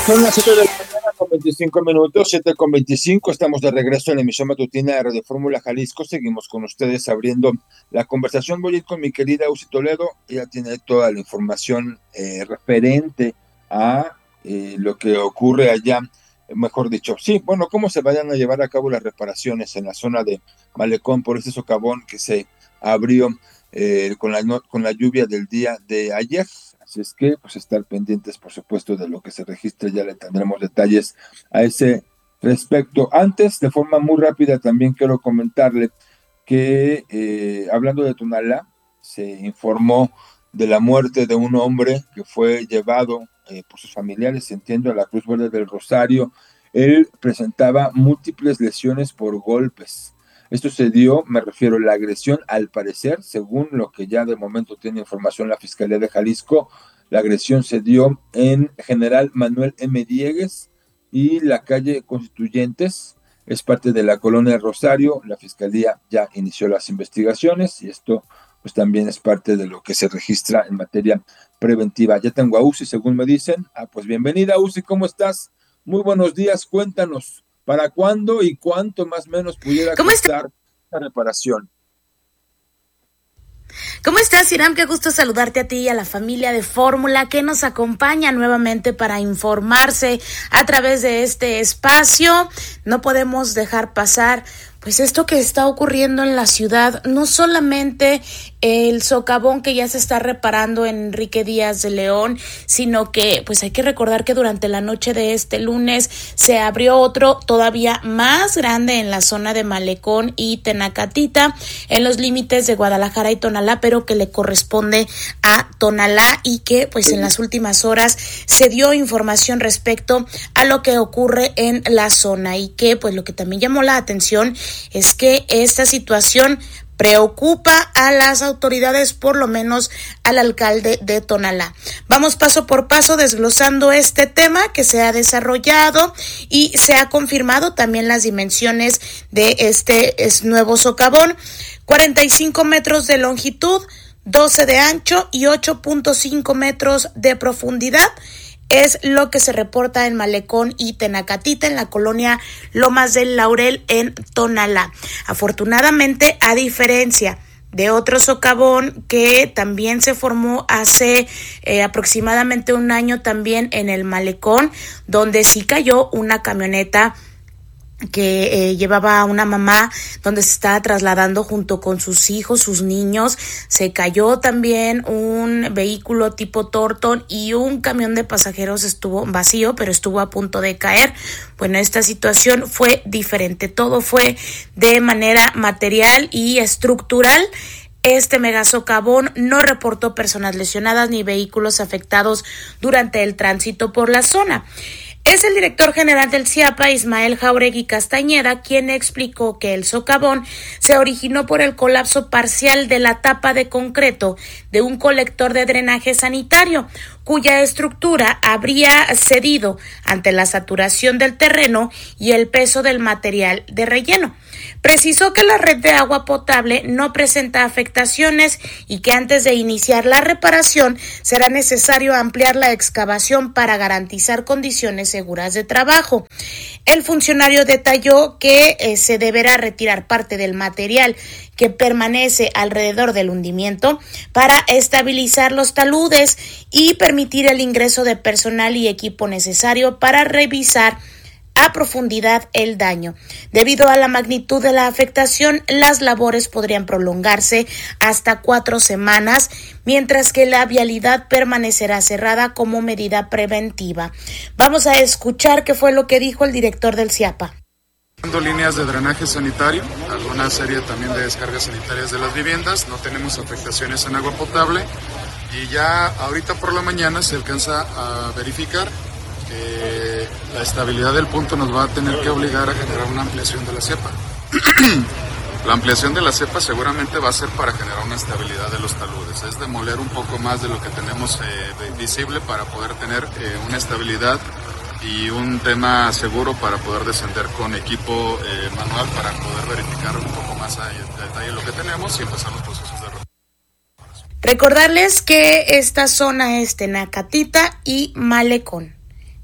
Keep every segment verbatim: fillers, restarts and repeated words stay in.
Son las siete de la mañana con veinticinco minutos, siete con veinticinco. Estamos de regreso en la emisión matutina de Radio Fórmula Jalisco. Seguimos con ustedes abriendo la conversación. Voy a ir con mi querida Uzi Toledo. Ella tiene toda la información eh, referente a eh, lo que ocurre allá. Mejor dicho, sí, bueno, cómo se vayan a llevar a cabo las reparaciones en la zona de Malecón por este socavón que se abrió eh, con, la, con la lluvia del día de ayer. Así es que, pues, estar pendientes, por supuesto, de lo que se registre. Ya le tendremos detalles a ese respecto. Antes, de forma muy rápida, también quiero comentarle que, eh, hablando de Tonalá, se informó de la muerte de un hombre que fue llevado eh, por sus familiares, entiendo, a la Cruz Verde del Rosario. Él presentaba múltiples lesiones por golpes. Esto se dio, me refiero a la agresión, al parecer, según lo que ya de momento tiene información la Fiscalía de Jalisco, la agresión se dio en General Manuel M. Diegues y la calle Constituyentes, es parte de la colonia Rosario. La Fiscalía ya inició las investigaciones y esto pues también es parte de lo que se registra en materia preventiva. Ya tengo a Uzi, según me dicen. Ah, pues bienvenida, Uzi, ¿cómo estás? Muy buenos días, cuéntanos. ¿Para cuándo y cuánto más o menos pudiera costar la reparación? ¿Cómo estás, Hiram? Qué gusto saludarte a ti y a la familia de Fórmula que nos acompaña nuevamente para informarse a través de este espacio. No podemos dejar pasar pues esto que está ocurriendo en la ciudad, no solamente el socavón que ya se está reparando en Enrique Díaz de León, sino que pues hay que recordar que durante la noche de este lunes se abrió otro todavía más grande en la zona de Malecón y Tenacatita, en los límites de Guadalajara y Tonalá, pero que le corresponde a Tonalá, y que pues en las últimas horas se dio información respecto a lo que ocurre en la zona, y que pues lo que también llamó la atención es que esta situación preocupa a las autoridades, por lo menos al alcalde de Tonalá. Vamos paso por paso desglosando este tema que se ha desarrollado y se ha confirmado también las dimensiones de este es nuevo socavón: cuarenta y cinco metros de longitud, doce de ancho y ocho punto cinco metros de profundidad. Es lo que se reporta en Malecón y Tenacatita, en la colonia Lomas del Laurel, en Tonalá. Afortunadamente, a diferencia de otro socavón que también se formó hace eh, aproximadamente un año también en el Malecón, donde sí cayó una camioneta que eh, llevaba a una mamá, donde se estaba trasladando junto con sus hijos, sus niños. Se cayó también un vehículo tipo Torton y un camión de pasajeros estuvo vacío, pero estuvo a punto de caer. Bueno, esta situación fue diferente, todo fue de manera material y estructural. Este megasocavón no reportó personas lesionadas ni vehículos afectados durante el tránsito por la zona. Es el director general del CIAPA, Ismael Jauregui Castañeda, quien explicó que el socavón se originó por el colapso parcial de la tapa de concreto de un colector de drenaje sanitario, cuya estructura habría cedido ante la saturación del terreno y el peso del material de relleno. Precisó que la red de agua potable no presenta afectaciones y que antes de iniciar la reparación será necesario ampliar la excavación para garantizar condiciones seguras de trabajo. El funcionario detalló que eh, se deberá retirar parte del material que permanece alrededor del hundimiento para estabilizar los taludes y permitir el ingreso de personal y equipo necesario para revisar a profundidad el daño. Debido a la magnitud de la afectación, las labores podrían prolongarse hasta cuatro semanas, mientras que la vialidad permanecerá cerrada como medida preventiva. Vamos a escuchar qué fue lo que dijo el director del CIAPA. Líneas de drenaje sanitario, alguna serie también de descargas sanitarias de las viviendas, no tenemos afectaciones en agua potable, y ya ahorita por la mañana se alcanza a verificar que la estabilidad del punto nos va a tener que obligar a generar una ampliación de la cepa. La ampliación de la cepa seguramente va a ser para generar una estabilidad de los taludes, es demoler un poco más de lo que tenemos eh, visible para poder tener eh, una estabilidad y un tema seguro para poder descender con equipo eh, manual para poder verificar un poco más a detalle lo que tenemos y empezar los procesos de recuperación. Recordarles que esta zona es Tenacatita y Malecón.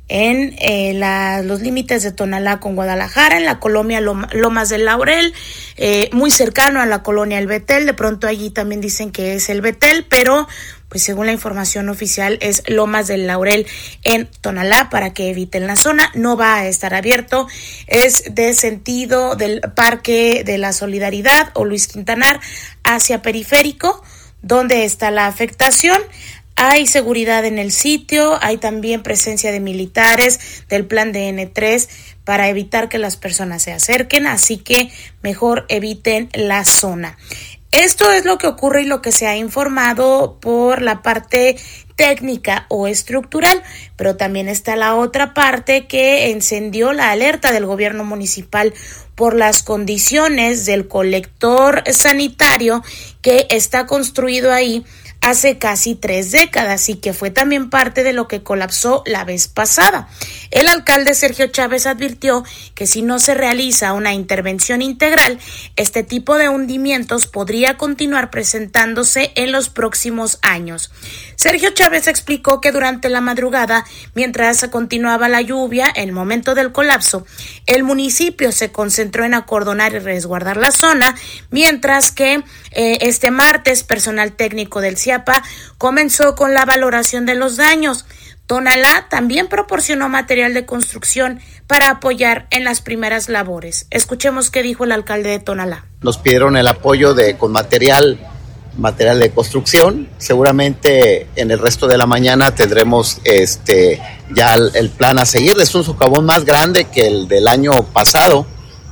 en eh, la, los límites de Tonalá con Guadalajara, en la colonia Lom, Lomas del Laurel, eh, muy cercano a la colonia El Betel. De pronto allí también dicen que es El Betel, pero pues según la información oficial es Lomas del Laurel en Tonalá, para que eviten la zona. No va a estar abierto, es de sentido del Parque de la Solidaridad o Luis Quintanar hacia Periférico, donde está la afectación. Hay seguridad en el sitio, hay también presencia de militares del plan de N tres para evitar que las personas se acerquen, así que mejor eviten la zona. Esto es lo que ocurre y lo que se ha informado por la parte técnica o estructural, pero también está la otra parte que encendió la alerta del gobierno municipal por las condiciones del colector sanitario que está construido ahí hace casi tres décadas y que fue también parte de lo que colapsó la vez pasada. El alcalde Sergio Chávez advirtió que si no se realiza una intervención integral, este tipo de hundimientos podría continuar presentándose en los próximos años. Sergio Chávez explicó que durante la madrugada, mientras continuaba la lluvia, en el momento del colapso, el municipio se concentró en acordonar y resguardar la zona, mientras que eh, este martes personal técnico del C I A P A comenzó con la valoración de los daños. Tonalá también proporcionó material de construcción para apoyar en las primeras labores. Escuchemos qué dijo el alcalde de Tonalá. Nos pidieron el apoyo de con material material de construcción. Seguramente en el resto de la mañana tendremos este ya el, el plan a seguir. Es un socavón más grande que el del año pasado.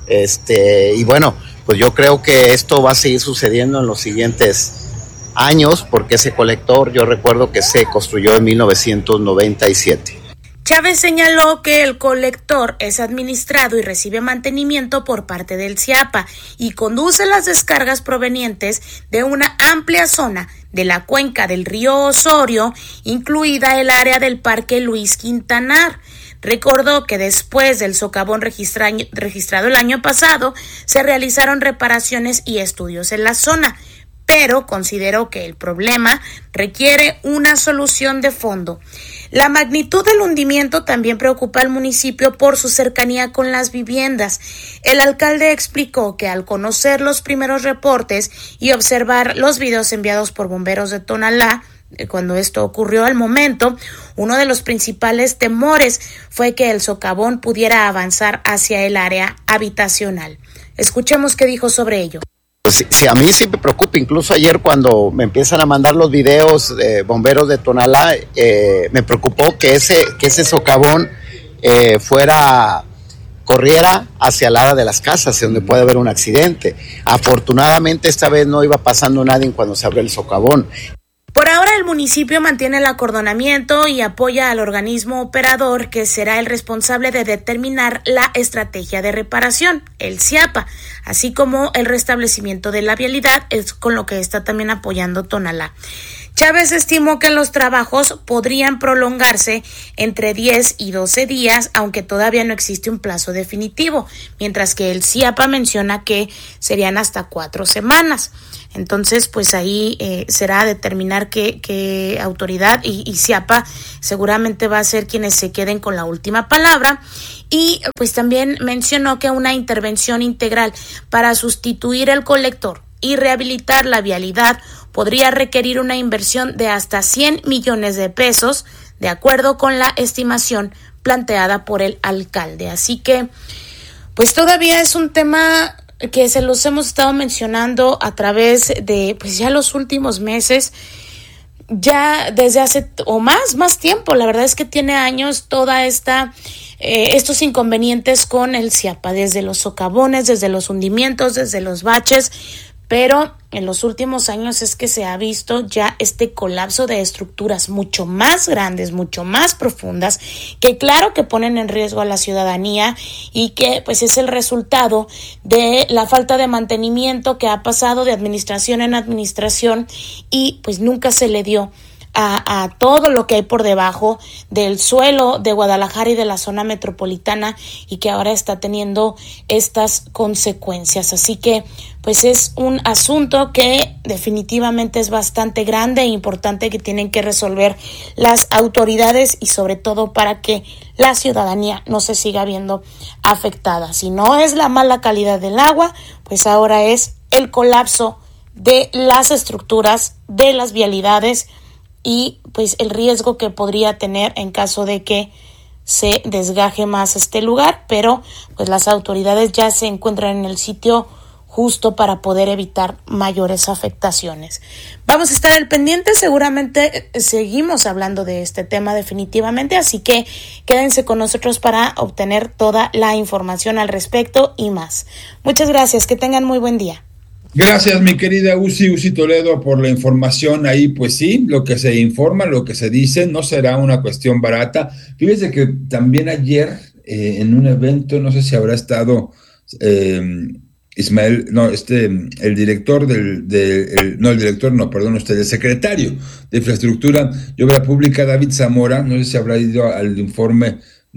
Este, y bueno, pues yo creo que esto va a seguir sucediendo en los siguientes años, porque ese colector yo recuerdo que se construyó en mil novecientos noventa y siete. Chávez señaló que el colector es administrado y recibe mantenimiento por parte del C I A P A y conduce las descargas provenientes de una amplia zona de la cuenca del río Osorio, incluida el área del Parque Luis Quintanar. Recordó que después del socavón registra, registrado el año pasado, se realizaron reparaciones y estudios en la zona, pero consideró que el problema requiere una solución de fondo. La magnitud del hundimiento también preocupa al municipio por su cercanía con las viviendas. El alcalde explicó que al conocer los primeros reportes y observar los videos enviados por bomberos de Tonalá, cuando esto ocurrió al momento, uno de los principales temores fue que el socavón pudiera avanzar hacia el área habitacional. Escuchemos qué dijo sobre ello. Pues sí, a mí sí me preocupa. Incluso ayer cuando me empiezan a mandar los videos de bomberos de Tonalá, eh, me preocupó que ese, que ese socavón eh, fuera, corriera hacia el área de las casas, donde puede haber un accidente. Afortunadamente esta vez no iba pasando nadie cuando se abrió el socavón. Por ahora el municipio mantiene el acordonamiento y apoya al organismo operador que será el responsable de determinar la estrategia de reparación, el C I A P A, así como el restablecimiento de la vialidad, es con lo que está también apoyando Tonalá. Chávez estimó que los trabajos podrían prolongarse entre diez y doce días, aunque todavía no existe un plazo definitivo, mientras que el C I A P A menciona que serían hasta cuatro semanas. Entonces, pues ahí eh, será determinar qué, qué autoridad y, y C I A P A seguramente va a ser quienes se queden con la última palabra. Y pues también mencionó que una intervención integral para sustituir el colector y rehabilitar la vialidad podría requerir una inversión de hasta cien millones de pesos, de acuerdo con la estimación planteada por el alcalde. Así que, pues todavía es un tema que se los hemos estado mencionando a través de, pues ya los últimos meses, ya desde hace, o más, más tiempo. La verdad es que tiene años toda esta, eh, estos inconvenientes con el C I A P A, desde los socavones, desde los hundimientos, desde los baches, pero en los últimos años es que se ha visto ya este colapso de estructuras mucho más grandes, mucho más profundas, que claro que ponen en riesgo a la ciudadanía y que pues es el resultado de la falta de mantenimiento que ha pasado de administración en administración y pues nunca se le dio a, a todo lo que hay por debajo del suelo de Guadalajara y de la zona metropolitana, y que ahora está teniendo estas consecuencias. Así que pues es un asunto que definitivamente es bastante grande e importante, que tienen que resolver las autoridades, y sobre todo para que la ciudadanía no se siga viendo afectada. Si no es la mala calidad del agua, pues ahora es el colapso de las estructuras, de las vialidades, y pues el riesgo que podría tener en caso de que se desgaje más este lugar, pero pues las autoridades ya se encuentran en el sitio justo para poder evitar mayores afectaciones. Vamos a estar al pendiente, seguramente seguimos hablando de este tema definitivamente, así que quédense con nosotros para obtener toda la información al respecto y más. Muchas gracias, que tengan muy buen día. Gracias, mi querida Uzi, Uzi Toledo, por la información ahí. Pues sí, lo que se informa, lo que se dice, no será una cuestión barata. Fíjese que también ayer eh, en un evento, no sé si habrá estado eh, Ismael, no, este, el director del, de, el, no, el director, no, perdón usted, el secretario de Infraestructura y Obra Pública, David Zamora, no sé si habrá ido al informe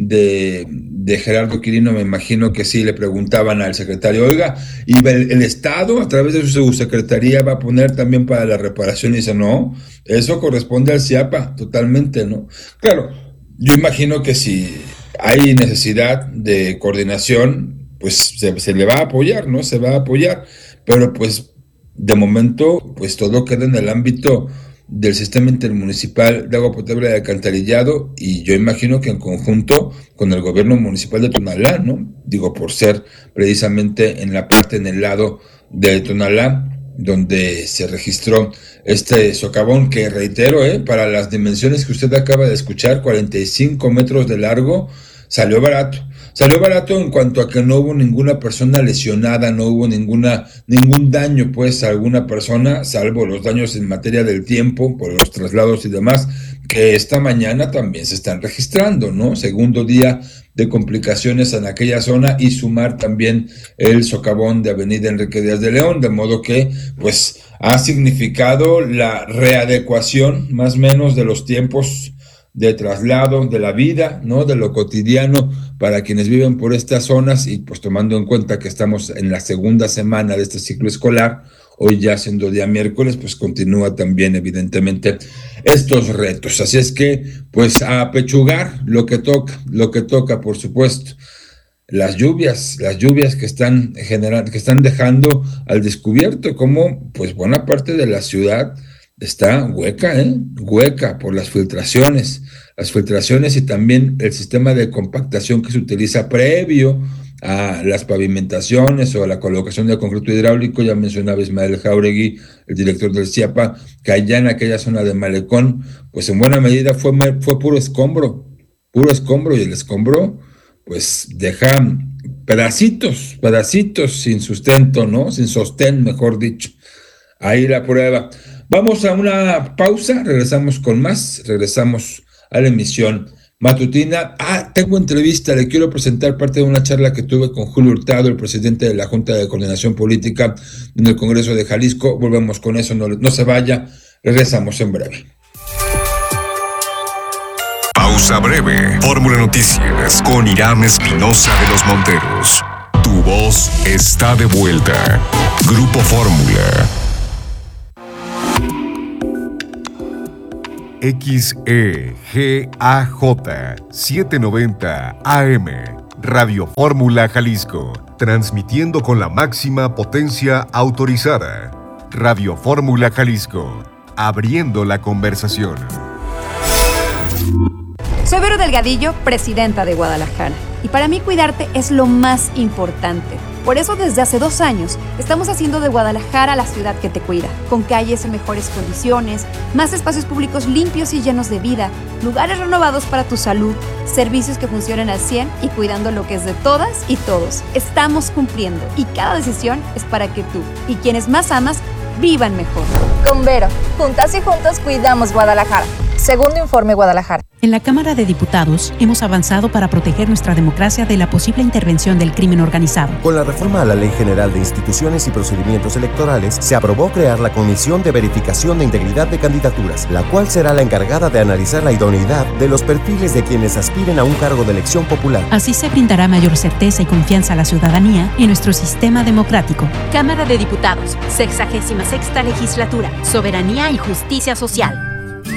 de, de Gerardo Quirino, me imagino que sí, le preguntaban al secretario, oiga, ¿y el, el Estado a través de su subsecretaría va a poner también para la reparación? Y dice, no, eso corresponde al CIAPA, totalmente, ¿no? Claro, yo imagino que si hay necesidad de coordinación, pues se, se le va a apoyar, ¿no? Se va a apoyar, pero pues de momento, pues todo queda en el ámbito del sistema intermunicipal de agua potable de alcantarillado, y yo imagino que en conjunto con el gobierno municipal de Tonalá, ¿no? Digo, por ser precisamente en la parte, en el lado de Tonalá, donde se registró este socavón que, reitero, ¿eh? Para las dimensiones que usted acaba de escuchar, cuarenta y cinco metros de largo, salió barato. Salió barato en cuanto a que no hubo ninguna persona lesionada, no hubo ninguna ningún daño pues a alguna persona, salvo los daños en materia del tiempo, por los traslados y demás, que esta mañana también se están registrando, ¿no? Segundo día de complicaciones en aquella zona, y sumar también el socavón de Avenida Enrique Díaz de León, de modo que pues ha significado la readecuación más o menos de los tiempos de traslado, de la vida, ¿no? De lo cotidiano para quienes viven por estas zonas, y pues tomando en cuenta que estamos en la segunda semana de este ciclo escolar, hoy ya siendo día miércoles, pues continúa también evidentemente estos retos. Así es que pues a apechugar lo que toca, lo que toca por supuesto. Las lluvias, las lluvias que están generando, que están dejando al descubierto como pues buena parte de la ciudad está hueca, ¿eh? Hueca por las filtraciones, las filtraciones y también el sistema de compactación que se utiliza previo a las pavimentaciones o a la colocación de concreto hidráulico. Ya mencionaba Ismael Jauregui, el director del CIAPA, que allá en aquella zona de Malecón, pues en buena medida fue, fue puro escombro, puro escombro, y el escombro pues deja pedacitos, pedacitos sin sustento, ¿no? Sin sostén, mejor dicho. Ahí la prueba. Vamos a una pausa, regresamos con más, regresamos a la emisión matutina. Ah, tengo entrevista, le quiero presentar parte de una charla que tuve con Julio Hurtado, el presidente de la Junta de Coordinación Política en el Congreso de Jalisco. Volvemos con eso, no, no se vaya, regresamos en breve. Pausa breve. Fórmula Noticias con Irán Espinosa de los Monteros. Tu voz está de vuelta. Grupo Fórmula. X E G A J setecientos noventa A M, Radio Fórmula Jalisco, transmitiendo con la máxima potencia autorizada. Radio Fórmula Jalisco, abriendo la conversación. Soy Vero Delgadillo, presidenta de Guadalajara, y para mí cuidarte es lo más importante. Por eso desde hace dos años estamos haciendo de Guadalajara la ciudad que te cuida, con calles en mejores condiciones, más espacios públicos limpios y llenos de vida, lugares renovados para tu salud, servicios que funcionen al cien y cuidando lo que es de todas y todos. Estamos cumpliendo y cada decisión es para que tú y quienes más amas vivan mejor. Con Vero, juntas y juntos cuidamos Guadalajara. Segundo informe Guadalajara. En la Cámara de Diputados hemos avanzado para proteger nuestra democracia de la posible intervención del crimen organizado. Con la reforma a la Ley General de Instituciones y Procedimientos Electorales, se aprobó crear la Comisión de Verificación de Integridad de Candidaturas, la cual será la encargada de analizar la idoneidad de los perfiles de quienes aspiren a un cargo de elección popular. Así se brindará mayor certeza y confianza a la ciudadanía en nuestro sistema democrático. Cámara de Diputados, sexagésima sexta legislatura, soberanía y justicia social.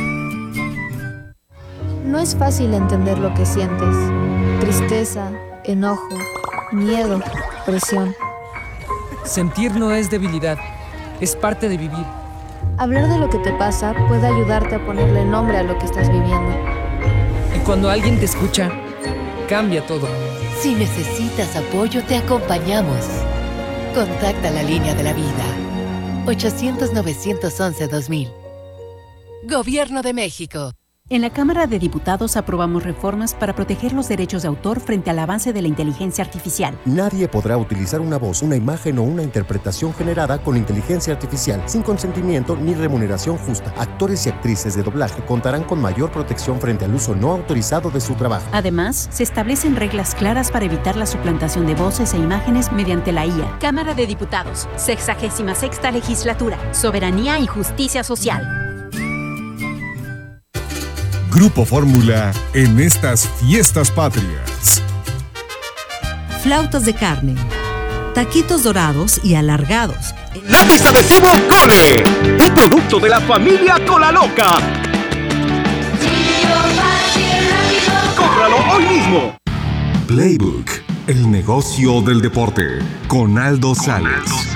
No es fácil entender lo que sientes. Tristeza, enojo, miedo, presión. Sentir no es debilidad, es parte de vivir. Hablar de lo que te pasa puede ayudarte a ponerle nombre a lo que estás viviendo. Y cuando alguien te escucha, cambia todo. Si necesitas apoyo, te acompañamos. Contacta la línea de la vida. ochocientos, novecientos once, dos mil. Gobierno de México. En la Cámara de Diputados aprobamos reformas para proteger los derechos de autor frente al avance de la inteligencia artificial. Nadie podrá utilizar una voz, una imagen o una interpretación generada con inteligencia artificial sin consentimiento ni remuneración justa. Actores y actrices de doblaje contarán con mayor protección frente al uso no autorizado de su trabajo. Además, se establecen reglas claras para evitar la suplantación de voces e imágenes mediante la I A. Cámara de Diputados, sexagésima sexta legislatura, soberanía y justicia social. Grupo Fórmula en estas fiestas patrias. Flautas de carne, taquitos dorados y alargados. La pista de cebo Cole, un producto de la familia Cola Loca. ¡Cómpralo hoy mismo! Playbook, el negocio del deporte, con Aldo Sales.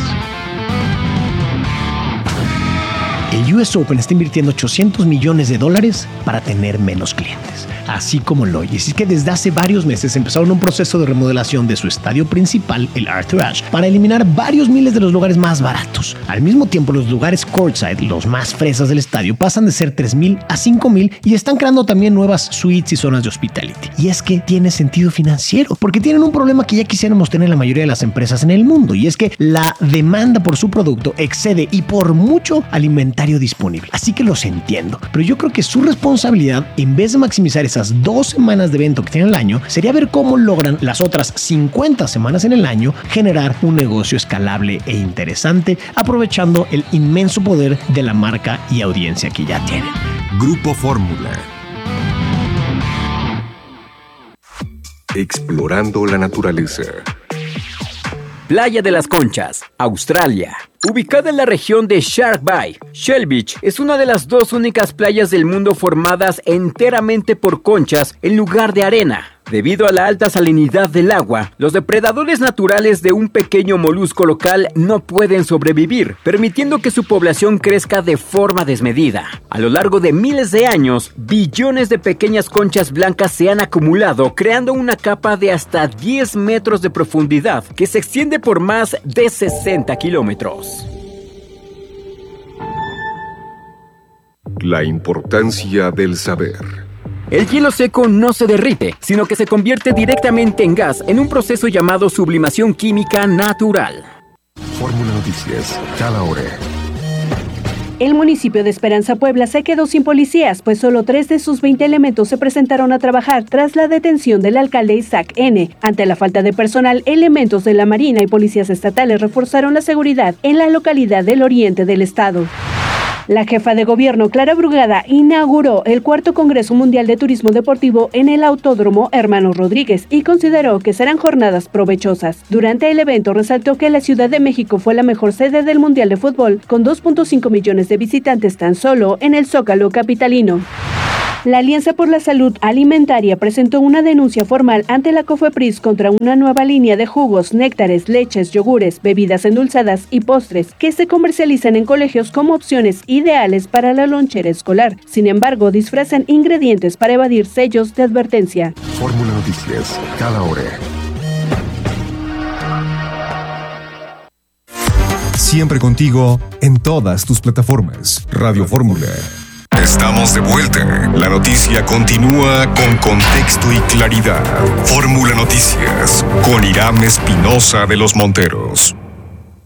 El U S Open está invirtiendo ochocientos millones de dólares para tener menos clientes, así como lo oyes. Y es que desde hace varios meses empezaron un proceso de remodelación de su estadio principal, el Arthur Ashe, para eliminar varios miles de los lugares más baratos. Al mismo tiempo, los lugares courtside, los más fresas del estadio, pasan de ser tres mil a cinco mil y están creando también nuevas suites y zonas de hospitality. Y es que tiene sentido financiero, porque tienen un problema que ya quisiéramos tener la mayoría de las empresas en el mundo, y es que la demanda por su producto excede y por mucho alimentario disponible. Así que los entiendo, pero yo creo que su responsabilidad, en vez de maximizar esas dos semanas de evento que tienen el año, sería ver cómo logran las otras cincuenta semanas en el año generar un negocio escalable e interesante, aprovechando el inmenso poder de la marca y audiencia que ya tienen. Grupo Fórmula. Explorando la naturaleza. Playa de las Conchas, Australia. Ubicada en la región de Shark Bay, Shell Beach es una de las dos únicas playas del mundo formadas enteramente por conchas en lugar de arena. Debido a la alta salinidad del agua, los depredadores naturales de un pequeño molusco local no pueden sobrevivir, permitiendo que su población crezca de forma desmedida. A lo largo de miles de años, billones de pequeñas conchas blancas se han acumulado, creando una capa de hasta diez metros de profundidad que se extiende por más de sesenta kilómetros. La importancia del saber. El hielo seco no se derrite, sino que se convierte directamente en gas en un proceso llamado sublimación química natural. Fórmula Noticias, cada hora. El municipio de Esperanza, Puebla, se quedó sin policías, pues solo tres de sus veinte elementos se presentaron a trabajar tras la detención del alcalde Isaac N. Ante la falta de personal, elementos de la Marina y policías estatales reforzaron la seguridad en la localidad del oriente del estado. La jefa de gobierno, Clara Brugada, inauguró el cuarto Congreso Mundial de Turismo Deportivo en el Autódromo Hermanos Rodríguez y consideró que serán jornadas provechosas. Durante el evento resaltó que la Ciudad de México fue la mejor sede del Mundial de Fútbol, con dos punto cinco millones de visitantes tan solo en el Zócalo capitalino. La Alianza por la Salud Alimentaria presentó una denuncia formal ante la COFEPRIS contra una nueva línea de jugos, néctares, leches, yogures, bebidas endulzadas y postres que se comercializan en colegios como opciones ideales para la lonchera escolar. Sin embargo, disfrazan ingredientes para evadir sellos de advertencia. Fórmula Noticias, cada hora. Siempre contigo en todas tus plataformas. Radio Fórmula. Estamos de vuelta. La noticia continúa con contexto y claridad. Fórmula Noticias con Irán Espinosa de los Monteros.